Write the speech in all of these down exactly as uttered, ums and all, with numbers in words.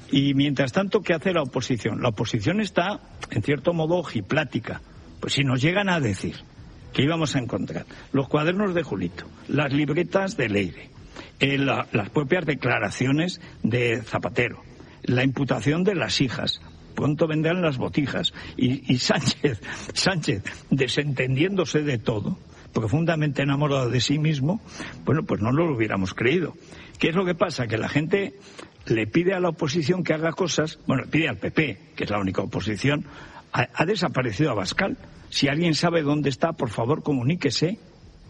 Y mientras tanto, ¿qué hace la oposición? La oposición está, en cierto modo, ojiplática. Pues si nos llegan a decir que íbamos a encontrar los cuadernos de Julito, las libretas de Leire, eh, la, las propias declaraciones de Zapatero, la imputación de las hijas, pronto vendrán las botijas, y, y Sánchez, Sánchez desentendiéndose de todo, profundamente enamorado de sí mismo, bueno, pues no lo hubiéramos creído. ¿Qué es lo que pasa? Que la gente le pide a la oposición que haga cosas, bueno, le pide al P P, que es la única oposición. Ha, ha desaparecido Abascal. Si alguien sabe dónde está, por favor, comuníquese.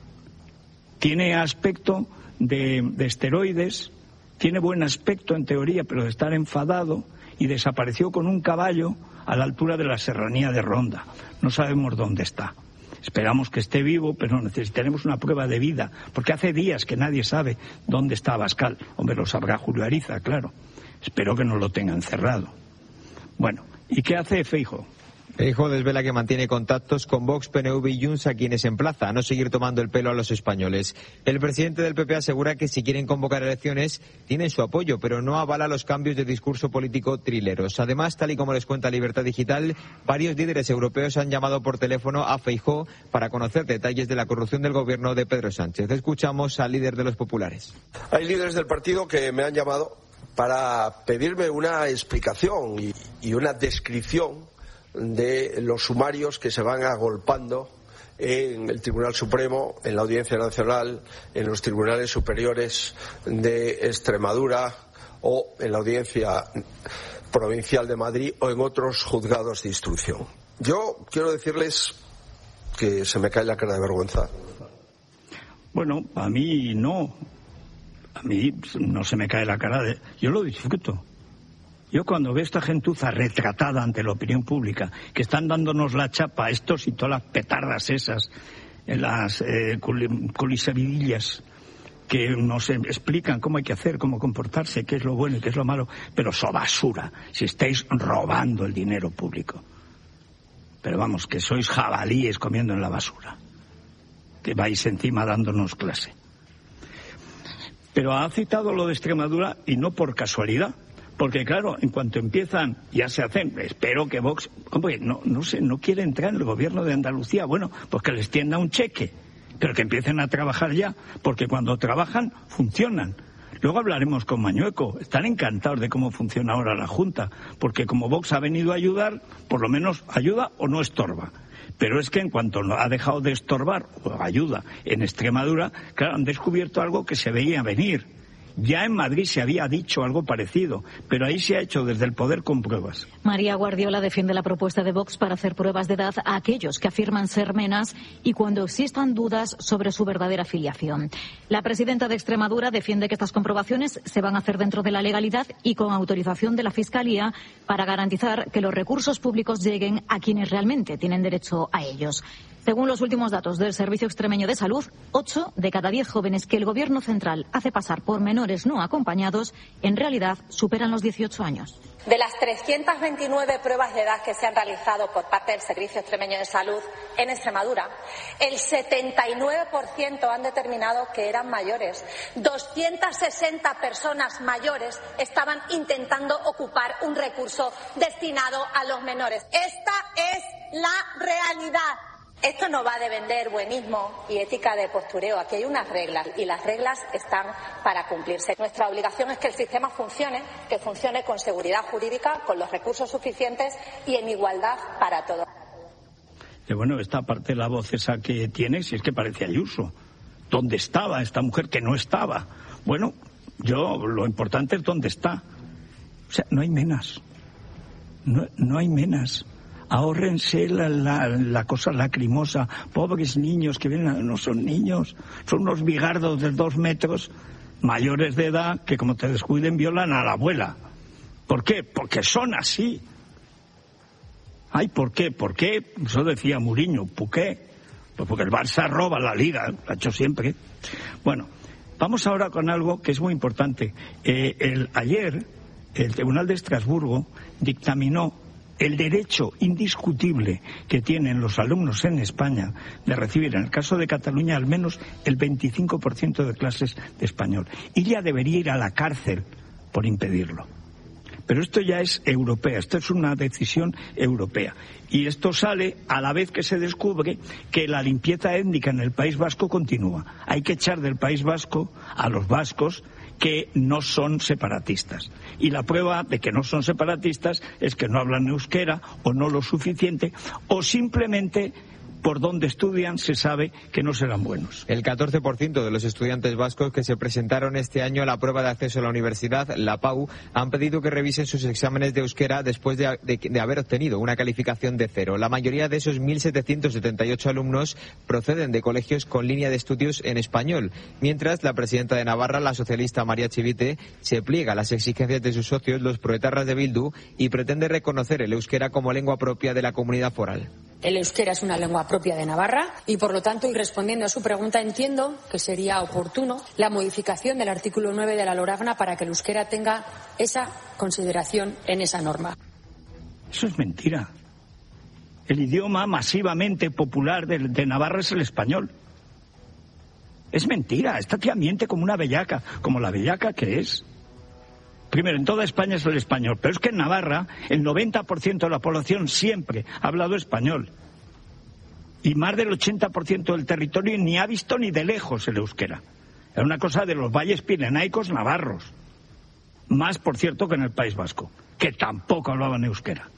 Tiene aspecto de, de esteroides, tiene buen aspecto en teoría, pero de estar enfadado, y desapareció con un caballo a la altura de la serranía de Ronda. No sabemos dónde está. Esperamos que esté vivo, pero necesitaremos una prueba de vida, porque hace días que nadie sabe dónde está Abascal. Hombre, lo sabrá Julio Ariza, claro. Espero que no lo tenga encerrado. Bueno, ¿y qué hace Feijóo? Feijóo desvela que mantiene contactos con Vox, P N V y Junts, a quienes emplaza a no seguir tomando el pelo a los españoles. El presidente del P P asegura que si quieren convocar elecciones tienen su apoyo, pero no avala los cambios de discurso político trileros. Además, tal y como les cuenta Libertad Digital, varios líderes europeos han llamado por teléfono a Feijóo para conocer detalles de la corrupción del gobierno de Pedro Sánchez. Escuchamos al líder de los populares. Hay líderes del partido que me han llamado para pedirme una explicación y, y una descripción de los sumarios que se van agolpando en el Tribunal Supremo, en la Audiencia Nacional, en los tribunales superiores de Extremadura o en la Audiencia Provincial de Madrid o en otros juzgados de instrucción. Yo quiero decirles que se me cae la cara de vergüenza. Bueno, a mí no. A mí no se me cae la cara de... Yo lo disfruto. Yo cuando veo esta gentuza retratada ante la opinión pública, que están dándonos la chapa, estos y todas las petardas esas, las eh, culisavidillas, que nos explican cómo hay que hacer, cómo comportarse, qué es lo bueno y qué es lo malo, pero so basura, si estáis robando el dinero público. Pero vamos, que sois jabalíes comiendo en la basura, que vais encima dándonos clase. Pero ha citado lo de Extremadura y no por casualidad. Porque claro, en cuanto empiezan, ya se hacen, espero que Vox, hombre, no, no sé, no quiere entrar en el gobierno de Andalucía, bueno, pues que les tienda un cheque, pero que empiecen a trabajar ya, porque cuando trabajan, funcionan. Luego hablaremos con Mañueco, están encantados de cómo funciona ahora la Junta, porque como Vox ha venido a ayudar, por lo menos ayuda o no estorba. Pero es que en cuanto ha dejado de estorbar o ayuda en Extremadura, claro, han descubierto algo que se veía venir. Ya en Madrid se había dicho algo parecido, pero ahí se ha hecho desde el poder con pruebas. María Guardiola defiende la propuesta de Vox para hacer pruebas de edad a aquellos que afirman ser menas y cuando existan dudas sobre su verdadera filiación. La presidenta de Extremadura defiende que estas comprobaciones se van a hacer dentro de la legalidad y con autorización de la Fiscalía para garantizar que los recursos públicos lleguen a quienes realmente tienen derecho a ellos. Según los últimos datos del Servicio Extremeño de Salud, ocho de cada diez jóvenes que el Gobierno central hace pasar por menores no acompañados, en realidad superan los dieciocho años. De las trescientas veintinueve pruebas de edad que se han realizado por parte del Servicio Extremeño de Salud en Extremadura, el setenta y nueve por ciento han determinado que eran mayores. doscientas sesenta personas mayores estaban intentando ocupar un recurso destinado a los menores. Esta es la realidad. Esto no va de vender buenismo y ética de postureo. Aquí hay unas reglas y las reglas están para cumplirse. Nuestra obligación es que el sistema funcione, que funcione con seguridad jurídica, con los recursos suficientes y en igualdad para todos. Y bueno, esta parte de la voz esa que tiene, si es que parece Ayuso. ¿Dónde estaba esta mujer que no estaba? Bueno, yo lo importante es dónde está. O sea, no hay menas. No, no hay menas. Ahórrense la, la, la cosa lacrimosa. Pobres niños que vienen, no son niños, son unos bigardos de dos metros, mayores de edad, que como te descuiden violan a la abuela. ¿Por qué? Porque son así. Ay, ¿por qué? ¿Por qué? Eso decía Mourinho, ¿por qué? Pues porque el Barça roba la liga, lo ha hecho siempre. Bueno, vamos ahora con algo que es muy importante. Eh, el, ayer, el Tribunal de Estrasburgo dictaminó el derecho indiscutible que tienen los alumnos en España de recibir, en el caso de Cataluña, al menos el veinticinco por ciento de clases de español. Y ya debería ir a la cárcel por impedirlo. Pero esto ya es europea, esto es una decisión europea. Y esto sale a la vez que se descubre que la limpieza étnica en el País Vasco continúa. Hay que echar del País Vasco a los vascos que no son separatistas. Y la prueba de que no son separatistas es que no hablan euskera o no lo suficiente o simplemente por donde estudian se sabe que no serán buenos. El catorce por ciento de los estudiantes vascos que se presentaron este año a la prueba de acceso a la universidad, la P A U, han pedido que revisen sus exámenes de euskera después de, de, de haber obtenido una calificación de cero. La mayoría de esos mil setecientos setenta y ocho alumnos proceden de colegios con línea de estudios en español, mientras la presidenta de Navarra, la socialista María Chivite, se pliega a las exigencias de sus socios, los proetarras de Bildu, y pretende reconocer el euskera como lengua propia de la comunidad foral. El euskera es una lengua propia de Navarra y, por lo tanto, y respondiendo a su pregunta, entiendo que sería oportuno la modificación del artículo nueve de la LORAVNA para que el euskera tenga esa consideración en esa norma. Eso es mentira. El idioma masivamente popular de, de Navarra es el español. Es mentira. Esta tía miente como una bellaca, como la bellaca que es. Primero, en toda España es el español, pero es que en Navarra el noventa por ciento de la población siempre ha hablado español. Y más del ochenta por ciento del territorio ni ha visto ni de lejos el euskera. Es una cosa de los valles pirenaicos navarros. Más, por cierto, que en el País Vasco, que tampoco hablaban euskera.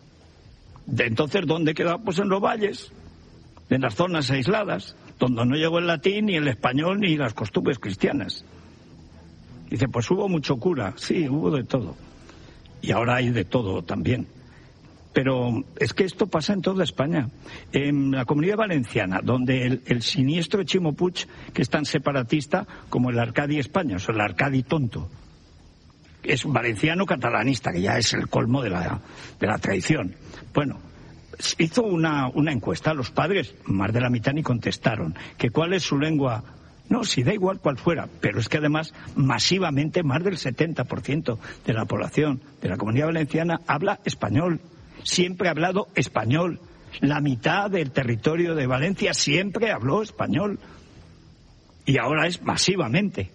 De entonces, ¿dónde quedaba? Pues en los valles, en las zonas aisladas, donde no llegó el latín, ni el español, ni las costumbres cristianas. Dice, pues hubo mucho cura. Sí, hubo de todo. Y ahora hay de todo también. Pero es que esto pasa en toda España. En la Comunidad Valenciana, donde el, el siniestro Chimo Puig, que es tan separatista como el Arcadi España, o sea, el Arcadi tonto, es un valenciano catalanista, que ya es el colmo de la, de la traición. Bueno, hizo una, una encuesta a los padres, más de la mitad ni contestaron, que cuál es su lengua. No, si da igual cuál fuera, pero es que además masivamente más del setenta por ciento de la población de la Comunidad Valenciana habla español, siempre ha hablado español. La mitad del territorio de Valencia siempre habló español y ahora es masivamente.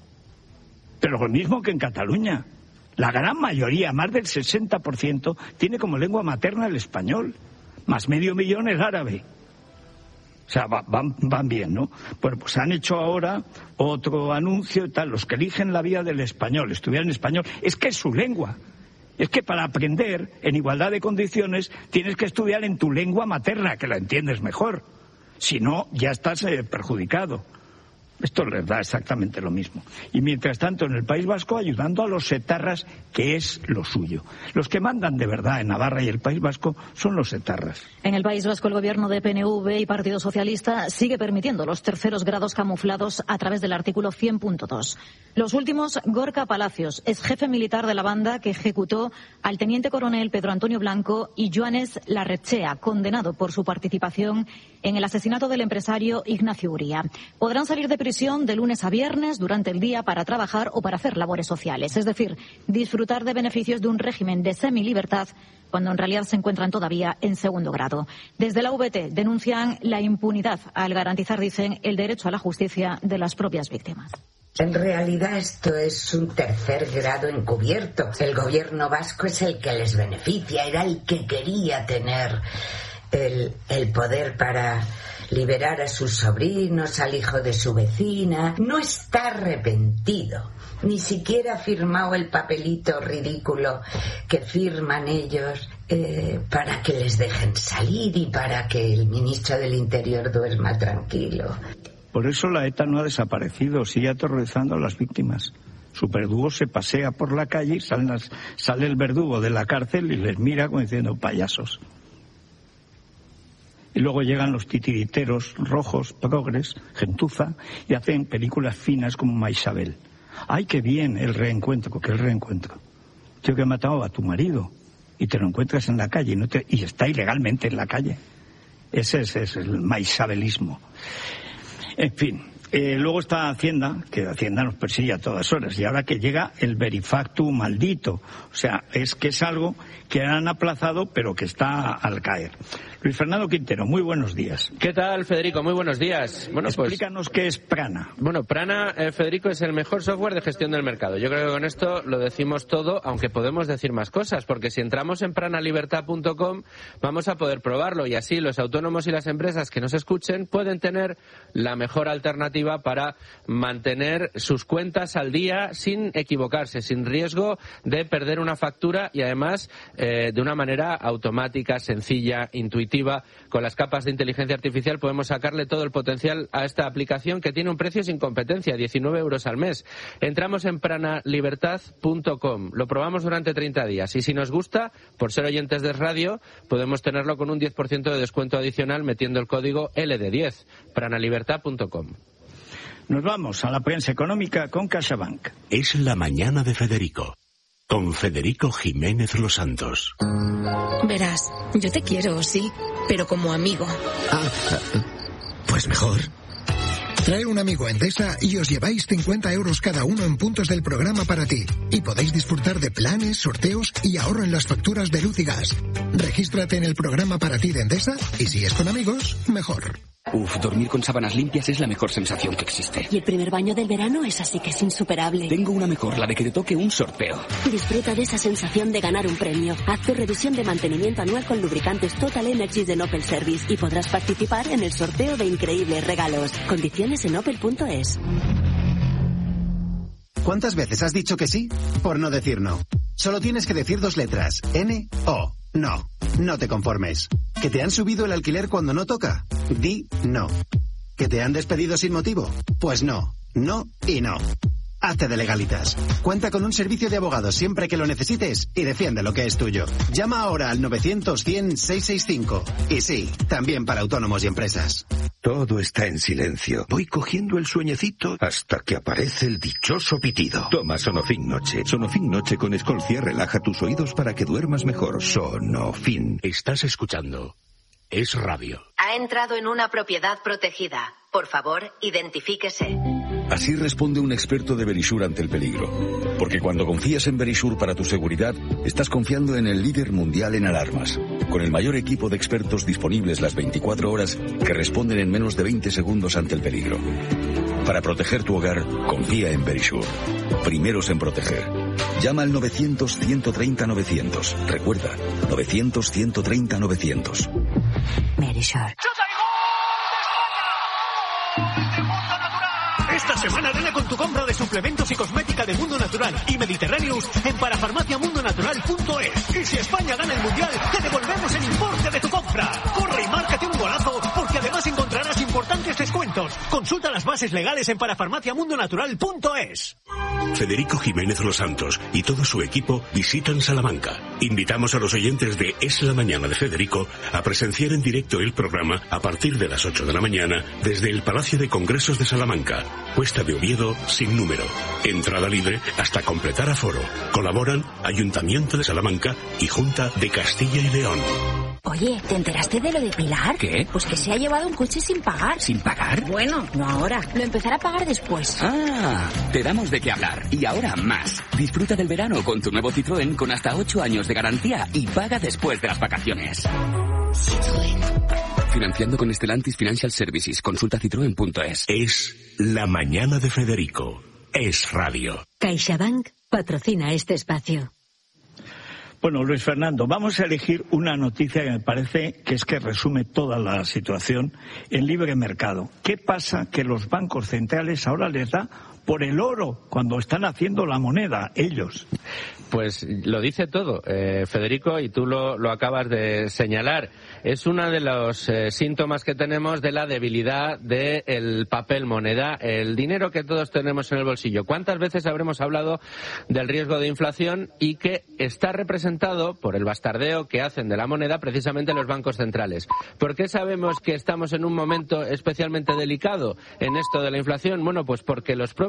Pero lo mismo que en Cataluña, la gran mayoría, más del sesenta por ciento, tiene como lengua materna el español, más medio millón el árabe. O sea, van, van bien, ¿no? Bueno, pues han hecho ahora otro anuncio y tal. Los que eligen la vía del español, estudiar en español, es que es su lengua. Es que para aprender en igualdad de condiciones tienes que estudiar en tu lengua materna, que la entiendes mejor. Si no, ya estás eh, perjudicado. Esto les da exactamente lo mismo. Y mientras tanto, en el País Vasco, ayudando a los etarras, que es lo suyo. Los que mandan de verdad en Navarra y el País Vasco son los etarras. En el País Vasco, el gobierno de P N V y Partido Socialista sigue permitiendo los terceros grados camuflados a través del artículo cien punto dos. Los últimos, Gorka Palacios, ex jefe militar de la banda que ejecutó al teniente coronel Pedro Antonio Blanco, y Joanes Larrechea, condenado por su participación en el asesinato del empresario Ignacio Uría. Podrán salir de prisión de lunes a viernes durante el día para trabajar o para hacer labores sociales, es decir, disfrutar de beneficios de un régimen de semilibertad cuando en realidad se encuentran todavía en segundo grado. Desde la V T denuncian la impunidad al garantizar, dicen, el derecho a la justicia de las propias víctimas. En realidad esto es un tercer grado encubierto. El gobierno vasco es el que les beneficia, era el que quería tener el, el poder para liberar a sus sobrinos, al hijo de su vecina. No está arrepentido, ni siquiera ha firmado el papelito ridículo que firman ellos eh, para que les dejen salir y para que el ministro del Interior duerma tranquilo. Por eso la ETA no ha desaparecido, sigue aterrorizando a las víctimas. Su verdugo se pasea por la calle y salen las, sale el verdugo de la cárcel y les mira como diciendo payasos. Y luego llegan los titiriteros rojos, progres, gentuza, y hacen películas finas como Maisabel. ¡Ay, qué bien el reencuentro! ¿Qué es el reencuentro? Tío que ha matado a tu marido y te lo encuentras en la calle y, no te, y está ilegalmente en la calle. Ese es, es el maisabelismo. En fin, eh, luego está Hacienda, que Hacienda nos persigue a todas horas, y ahora que llega el verifactum maldito. O sea, es que es algo que han aplazado pero que está al caer. Luis Fernando Quintero, muy buenos días. ¿Qué tal, Federico? Muy buenos días. Bueno, Explícanos pues, qué es Prana. Bueno, Prana, eh, Federico, es el mejor software de gestión del mercado. Yo creo que con esto lo decimos todo, aunque podemos decir más cosas, porque si entramos en prana libertad punto com vamos a poder probarlo y así los autónomos y las empresas que nos escuchen pueden tener la mejor alternativa para mantener sus cuentas al día sin equivocarse, sin riesgo de perder una factura y además eh, de una manera automática, sencilla, intuitiva. Con las capas de inteligencia artificial podemos sacarle todo el potencial a esta aplicación que tiene un precio sin competencia, diecinueve euros al mes. Entramos en prana libertad punto com, lo probamos durante treinta días y si nos gusta, por ser oyentes de radio, podemos tenerlo con un diez por ciento de descuento adicional metiendo el código L D diez, prana libertad punto com. Nos vamos a la prensa económica con CaixaBank. Es la mañana de Federico. Con Federico Jiménez Los Santos. Verás, yo te quiero, sí, pero como amigo. Ah, pues mejor. Trae un amigo a Endesa y os lleváis cincuenta euros cada uno en puntos del programa para ti. Y podéis disfrutar de planes, sorteos y ahorro en las facturas de luz y gas. Regístrate en el programa para ti de Endesa y si es con amigos, mejor. Uf, dormir con sábanas limpias es la mejor sensación que existe. Y el primer baño del verano es así que es insuperable. Tengo una mejor, la de que te toque un sorteo. Disfruta de esa sensación de ganar un premio. Haz tu revisión de mantenimiento anual con lubricantes Total Energies de Opel Service y podrás participar en el sorteo de increíbles regalos. Condiciones en opel punto es. ¿Cuántas veces has dicho que sí por no decir no? Solo tienes que decir dos letras. N O. No. No te conformes. ¿Que te han subido el alquiler cuando no toca? Di no. ¿Que te han despedido sin motivo? Pues no. No y no. Hazte de Legalitas. Cuenta con un servicio de abogados siempre que lo necesites y defiende lo que es tuyo. Llama ahora al novecientos cien seiscientos sesenta y cinco. Y sí, también para autónomos y empresas. Todo está en silencio. Voy cogiendo el sueñecito hasta que aparece el dichoso pitido. Toma Sonofin Noche. Sonofin Noche con Escolcia relaja tus oídos para que duermas mejor. Sonofin. Estás escuchando Es Radio. Ha entrado en una propiedad protegida. Por favor, identifíquese. Así responde un experto de Verisure ante el peligro. Porque cuando confías en Verisure para tu seguridad, estás confiando en el líder mundial en alarmas. Con el mayor equipo de expertos disponibles las veinticuatro horas que responden en menos de veinte segundos ante el peligro. Para proteger tu hogar, confía en Verisure. Primeros en proteger. Llama al novecientos ciento treinta novecientos. Recuerda, novecientos ciento treinta novecientos. Verisure. Esta semana gana con tu compra de suplementos y cosmética de Mundo Natural y Mediterráneos en parafarmacia mundo natural punto es. Y si España gana el Mundial, te devolvemos el importe de tu compra. Corre y márcate un golazo, porque además encontrarás importantes descuentos. Consulta las bases legales en parafarmacia mundo natural punto es. Federico Jiménez Los Santos y todo su equipo visitan Salamanca. Invitamos a los oyentes de Es la Mañana de Federico a presenciar en directo el programa a partir de las ocho de la mañana desde el Palacio de Congresos de Salamanca. Cuesta de Oviedo sin número. Entrada libre hasta completar aforo. Colaboran Ayuntamiento de Salamanca y Junta de Castilla y León. Oye, ¿te enteraste de lo de Pilar? ¿Qué? Pues que se ha llevado un coche sin pagar. ¿Sin pagar? Bueno, no ahora. Lo empezará a pagar después. Ah, te damos de qué hablar. Y ahora más. Disfruta del verano con tu nuevo Citroën con hasta ocho años de garantía y paga después de las vacaciones. Citroën. Financiando con Stellantis Financial Services. Consulta citroen punto es. Es la mañana de Federico. Es Radio. CaixaBank patrocina este espacio. Bueno, Luis Fernando, vamos a elegir una noticia que me parece que es que resume toda la situación en libre mercado. ¿Qué pasa? Que los bancos centrales ahora les da por el oro cuando están haciendo la moneda ellos. Pues lo dice todo, eh, Federico, y tú lo, lo acabas de señalar. Es uno de los eh, síntomas que tenemos de la debilidad del papel moneda, el dinero que todos tenemos en el bolsillo. ¿Cuántas veces habremos hablado del riesgo de inflación y que está representado por el bastardeo que hacen de la moneda precisamente los bancos centrales? ¿Por qué sabemos que estamos en un momento especialmente delicado en esto de la inflación? Bueno, pues porque los propios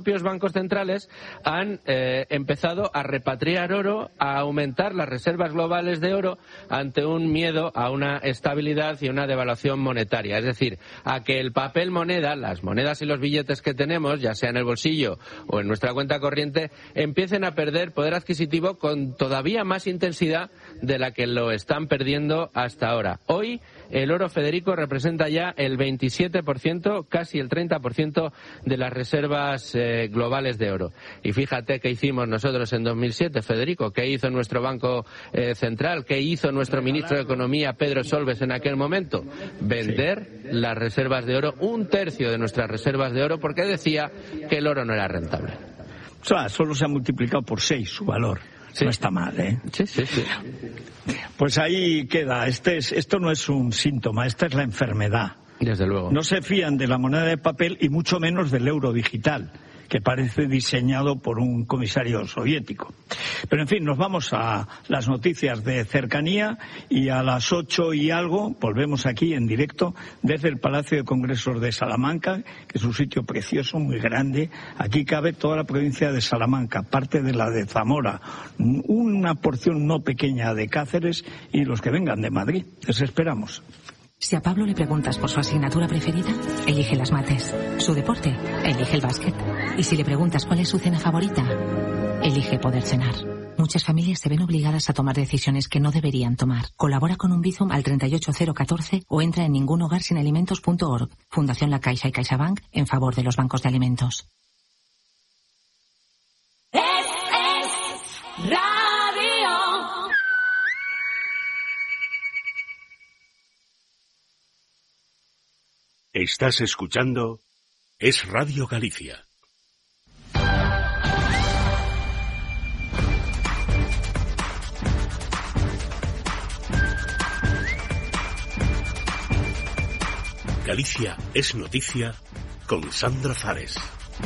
propios bancos centrales han eh, empezado a repatriar oro, a aumentar las reservas globales de oro ante un miedo a una estabilidad y una devaluación monetaria. Es decir, a que el papel moneda, las monedas y los billetes que tenemos, ya sea en el bolsillo o en nuestra cuenta corriente, empiecen a perder poder adquisitivo con todavía más intensidad de la que lo están perdiendo hasta ahora. Hoy el oro, Federico, representa ya el veintisiete por ciento, casi el treinta por ciento de las reservas eh, globales de oro. Y fíjate qué hicimos nosotros en dos mil siete, Federico, qué hizo nuestro Banco eh, Central, qué hizo nuestro ministro de Economía, Pedro Solbes, en aquel momento. Vender sí. las reservas de oro, un tercio de nuestras reservas de oro, porque decía que el oro no era rentable. O sea, solo se ha multiplicado por seis su valor. Sí. No está mal, ¿eh? Sí, sí, sí. Pues ahí queda. Este es, esto no es un síntoma, esta es la enfermedad. Desde luego. No se fían de la moneda de papel y mucho menos del euro digital, que parece diseñado por un comisario soviético. Pero en fin, nos vamos a las noticias de cercanía y a las ocho y algo volvemos aquí en directo desde el Palacio de Congresos de Salamanca, que es un sitio precioso, muy grande. Aquí cabe toda la provincia de Salamanca, parte de la de Zamora, una porción no pequeña de Cáceres y los que vengan de Madrid. Les esperamos. Si a Pablo le preguntas por su asignatura preferida, elige las mates. Su deporte, elige el básquet. Y si le preguntas cuál es su cena favorita, elige poder cenar. Muchas familias se ven obligadas a tomar decisiones que no deberían tomar. Colabora con un Bizum al treinta y ocho cero catorce o entra en ningunhogarsinalimentos punto org. Fundación La Caixa y CaixaBank en favor de los bancos de alimentos. Es, es radio. Estás escuchando Es Radio Galicia. Galicia es noticia con Sandra Fares.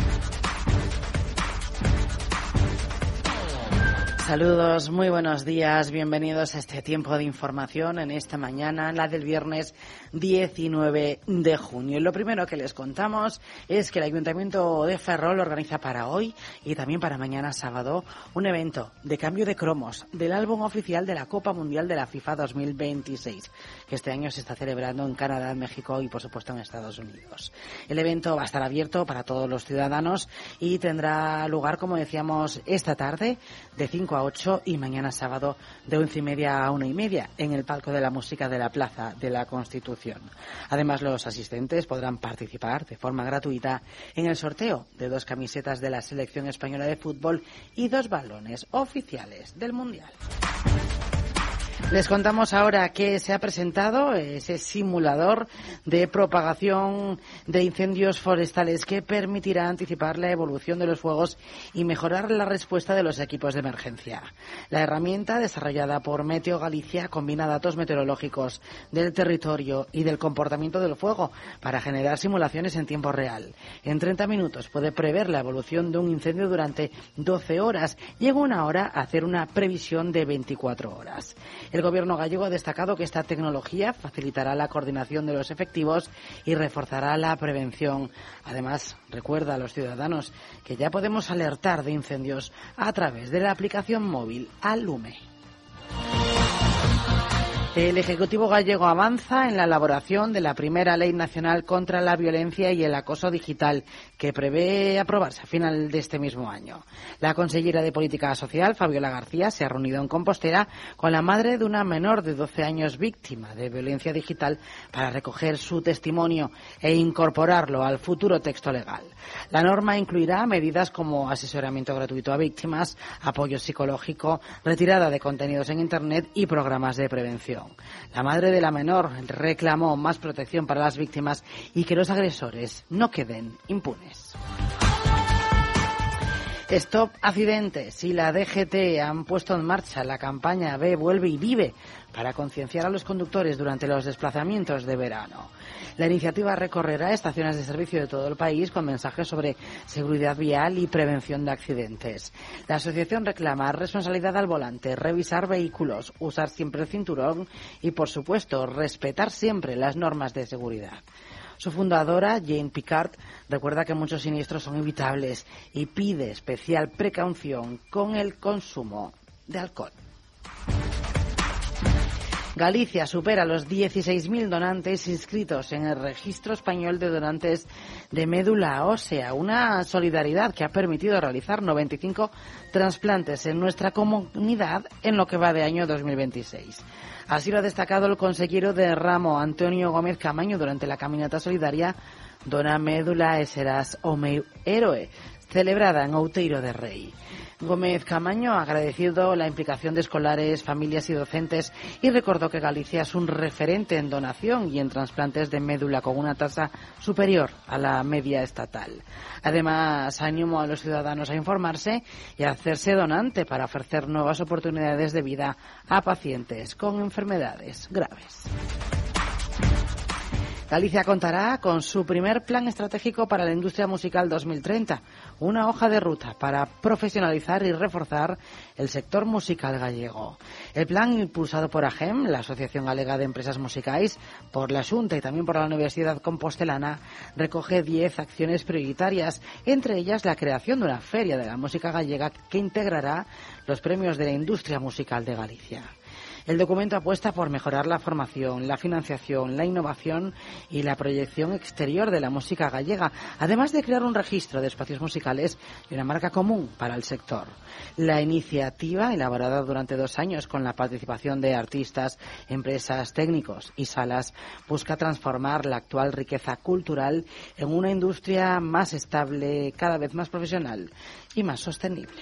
Saludos, muy buenos días, bienvenidos a este tiempo de información en esta mañana, la del viernes diecinueve de junio. Y lo primero que les contamos es que el Ayuntamiento de Ferrol organiza para hoy y también para mañana sábado un evento de cambio de cromos del álbum oficial de la Copa Mundial de la FIFA dos mil veintiséis, que este año se está celebrando en Canadá, en México y por supuesto en Estados Unidos. El evento va a estar abierto para todos los ciudadanos y tendrá lugar, como decíamos, esta tarde de cinco a ocho y mañana sábado de once y media a una y media en el Palco de la Música de la Plaza de la Constitución. Además, los asistentes podrán participar de forma gratuita en el sorteo de dos camisetas de la Selección Española de Fútbol y dos balones oficiales del Mundial. Les contamos ahora que se ha presentado ese simulador de propagación de incendios forestales que permitirá anticipar la evolución de los fuegos y mejorar la respuesta de los equipos de emergencia. La herramienta, desarrollada por Meteo Galicia, combina datos meteorológicos del territorio y del comportamiento del fuego para generar simulaciones en tiempo real. En treinta minutos puede prever la evolución de un incendio durante doce horas y en una hora hacer una previsión de veinticuatro horas. El Gobierno gallego ha destacado que esta tecnología facilitará la coordinación de los efectivos y reforzará la prevención. Además, recuerda a los ciudadanos que ya podemos alertar de incendios a través de la aplicación móvil Alume. El Ejecutivo gallego avanza en la elaboración de la primera Ley Nacional contra la Violencia y el Acoso Digital, que prevé aprobarse a final de este mismo año. La consellera de Política Social, Fabiola García, se ha reunido en Compostela con la madre de una menor de doce años víctima de violencia digital para recoger su testimonio e incorporarlo al futuro texto legal. La norma incluirá medidas como asesoramiento gratuito a víctimas, apoyo psicológico, retirada de contenidos en Internet y programas de prevención. La madre de la menor reclamó más protección para las víctimas y que los agresores no queden impunes. Stop Accidentes y la D G T han puesto en marcha la campaña Ve, Vuelve y Vive para concienciar a los conductores durante los desplazamientos de verano. La iniciativa recorrerá estaciones de servicio de todo el país con mensajes sobre seguridad vial y prevención de accidentes. La asociación reclama responsabilidad al volante, revisar vehículos, usar siempre el cinturón y, por supuesto, respetar siempre las normas de seguridad. Su fundadora, Jane Picard, recuerda que muchos siniestros son evitables y pide especial precaución con el consumo de alcohol. Galicia supera los dieciséis mil donantes inscritos en el Registro Español de Donantes de Médula Ósea, una solidaridad que ha permitido realizar noventa y cinco trasplantes en nuestra comunidad en lo que va de año dos mil veintiséis. Así lo ha destacado el consejero de ramo, Antonio Gómez Camaño, durante la caminata solidaria Dona Médula e serás o meu héroe, celebrada en Outeiro de Rei. Gómez Camaño ha agradecido la implicación de escolares, familias y docentes y recordó que Galicia es un referente en donación y en trasplantes de médula con una tasa superior a la media estatal. Además, animó a los ciudadanos a informarse y a hacerse donante para ofrecer nuevas oportunidades de vida a pacientes con enfermedades graves. Galicia contará con su primer plan estratégico para la industria musical dos mil treinta, una hoja de ruta para profesionalizar y reforzar el sector musical gallego. El plan, impulsado por AGEM, la Asociación Galega de Empresas Musicais, por la Xunta y también por la Universidad Compostelana, recoge diez acciones prioritarias, entre ellas la creación de una feria de la música gallega que integrará los premios de la industria musical de Galicia. El documento apuesta por mejorar la formación, la financiación, la innovación y la proyección exterior de la música gallega, además de crear un registro de espacios musicales y una marca común para el sector. La iniciativa, elaborada durante dos años con la participación de artistas, empresas, técnicos y salas, busca transformar la actual riqueza cultural en una industria más estable, cada vez más profesional y más sostenible.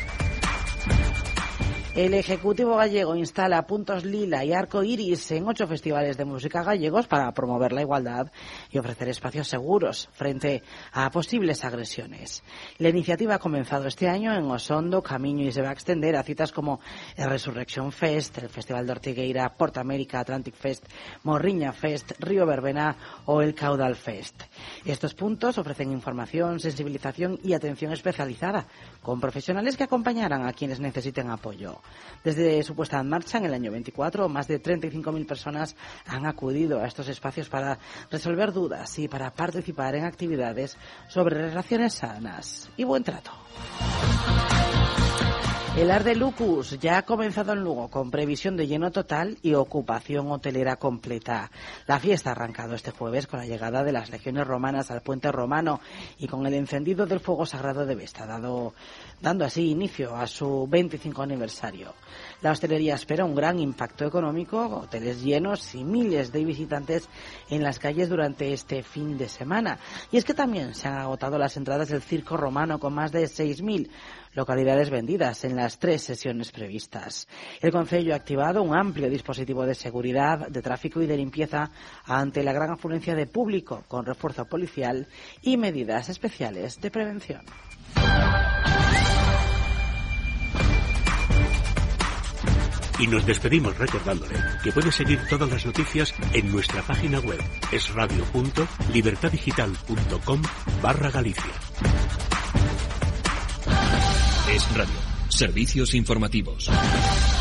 El Ejecutivo gallego instala puntos lila y arco iris en ocho festivales de música gallegos para promover la igualdad y ofrecer espacios seguros frente a posibles agresiones. La iniciativa ha comenzado este año en Osondo, Camiño, y se va a extender a citas como el Resurrection Fest, el Festival de Ortigueira, Porta América, Atlantic Fest, Morriña Fest, Río Verbena o el Caudal Fest. Estos puntos ofrecen información, sensibilización y atención especializada, con profesionales que acompañarán a quienes necesiten apoyo. Desde su puesta en marcha en el año veinticuatro, más de treinta y cinco mil personas han acudido a estos espacios para resolver dudas y para participar en actividades sobre relaciones sanas y buen trato. El Arde Lucus ya ha comenzado en Lugo con previsión de lleno total y ocupación hotelera completa. La fiesta ha arrancado este jueves con la llegada de las legiones romanas al puente romano y con el encendido del fuego sagrado de Vesta, dado, dando así inicio a su veinticinco aniversario. La hostelería espera un gran impacto económico, hoteles llenos y miles de visitantes en las calles durante este fin de semana. Y es que también se han agotado las entradas del circo romano con más de seis mil localidades vendidas en las tres sesiones previstas. El Concello ha activado un amplio dispositivo de seguridad, de tráfico y de limpieza ante la gran afluencia de público, con refuerzo policial y medidas especiales de prevención. Y nos despedimos recordándole que puede seguir todas las noticias en nuestra página web esradio punto libertadigital punto com barra Galicia. Es Radio. Servicios informativos.